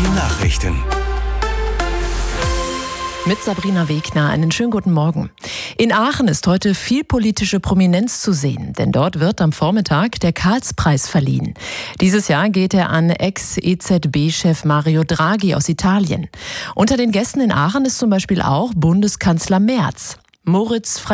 Die Nachrichten. Mit Sabrina Wegner, einen schönen guten Morgen. In Aachen ist heute viel politische Prominenz zu sehen, denn dort wird am Vormittag der Karls-Preis verliehen. Dieses Jahr geht er an Ex-EZB-Chef Mario Draghi aus Italien. Unter den Gästen in Aachen ist zum Beispiel auch Bundeskanzler Merz. Moritz